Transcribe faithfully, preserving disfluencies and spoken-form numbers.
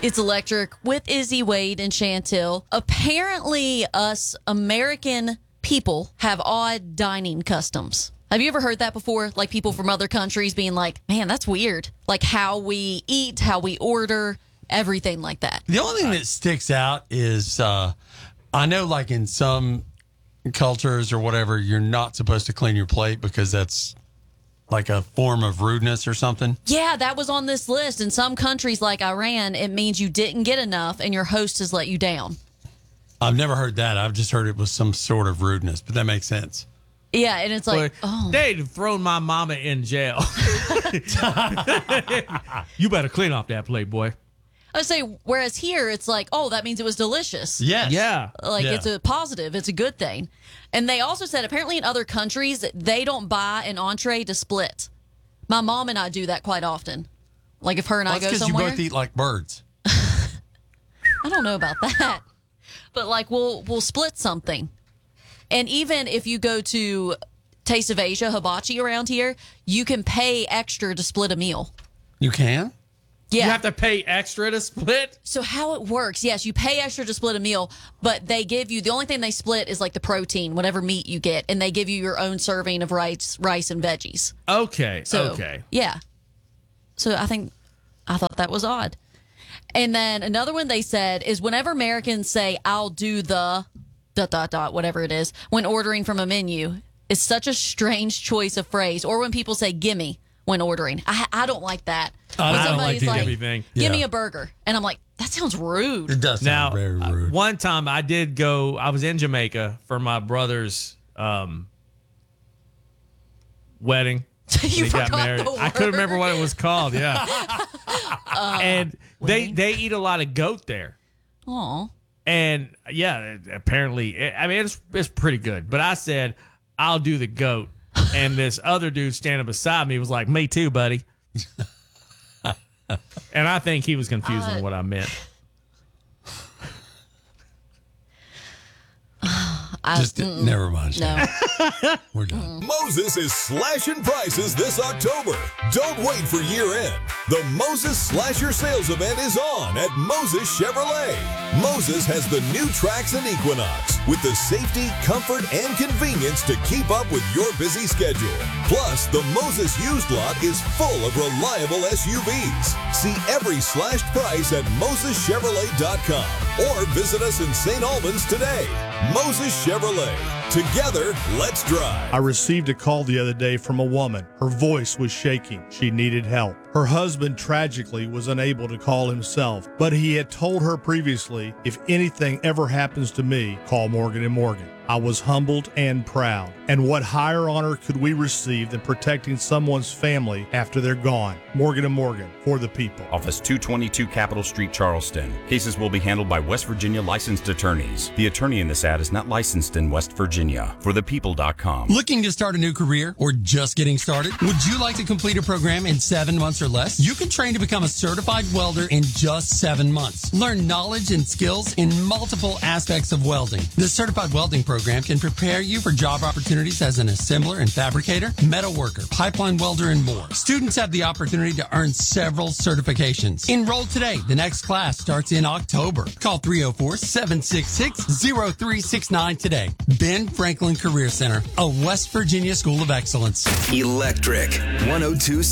It's Electric with Izzy, Wade, and Chantel. Apparently, us American people have odd dining customs. Have you ever heard that before? Like people from other countries being like, man, that's weird. Like how we eat, how we order, everything like that. The only thing that sticks out is uh, I know like in some cultures or whatever, you're not supposed to clean your plate because that's like a form of rudeness or something. Yeah, that was on this list. In some countries like Iran, it means you didn't get enough and your host has let you down. I've never heard that. I've just heard it was some sort of rudeness, but that makes sense. Yeah, and it's like, Boy, oh. they'd have thrown my mama in jail. You better clean off that plate, boy. I would say, whereas here, it's like, oh, that means it was delicious. Yes. Yeah. Like, Yeah. it's a positive. It's a good thing. And they also said, apparently in other countries, they don't buy an entree to split. My mom and I do that quite often. Like, if her and Well, I that's go because you somewhere. both eat like birds. I don't know about that. But, like, we'll we'll split something. And even if you go to Taste of Asia, hibachi around here, you can pay extra to split a meal. You can? Yeah. You have to pay extra to split? So how it works, yes, you pay extra to split a meal, but they give you, the only thing they split is like the protein, whatever meat you get, and they give you your own serving of rice, rice and veggies. Okay. So, okay. yeah. So I think, I thought that was odd. And then another one they said is whenever Americans say, I'll do the dot, dot, dot, whatever it is, when ordering from a menu, it's such a strange choice of phrase. Or when people say, gimme, when ordering. I, I don't like that. I When don't somebody's like the gimme thing. Give me Yeah. a burger. And I'm like, that sounds rude. It does Now, sound very uh, rude. one time I did go, I was in Jamaica for my brother's um, wedding. You He got forgot married. the I couldn't remember word. what it was called. Yeah. Uh, and they, they eat a lot of goat there. Aw. And yeah, apparently, I mean, it's it's pretty good. But I said, I'll do the goat. And this other dude standing beside me was like, me too, buddy. And I think he was confused Uh, on what I meant. I, Just mm-mm. never mind. No. We're done. Moses is slashing prices this October. Don't wait for year end. The Moses Slasher Sales Event is on at Moses Chevrolet. Moses has the new Trax and Equinox with the safety, comfort, and convenience to keep up with your busy schedule. Plus, the Moses used lot is full of reliable S U Vs. See every slashed price at Moses Chevrolet dot com or visit us in Saint Albans today. Moses Chevrolet. Together, let's drive. I received a call the other day from a woman. Her voice was shaking. She needed help. Her husband tragically was unable to call himself, but he had told her previously, if anything ever happens to me, call Morgan and Morgan. I was humbled and proud. And what higher honor could we receive than protecting someone's family after they're gone? Morgan and Morgan, for the people. Office two twenty-two Capitol Street, Charleston. Cases will be handled by West Virginia licensed attorneys. The attorney in this ad is not licensed in West Virginia. For the people dot com. Looking to start a new career or just getting started? Would you like to complete a program in seven months or less? You can train to become a certified welder in just seven months. Learn knowledge and skills in multiple aspects of welding. The certified welding program can prepare you for job opportunities as an assembler and fabricator, metal worker, pipeline welder, and more. Students have the opportunity to earn several certifications. Enroll today. The next class starts in October. Call three oh four, seven six six, oh three six nine today. Ben Franklin Career Center, a West Virginia School of Excellence. Electric one oh two point seven.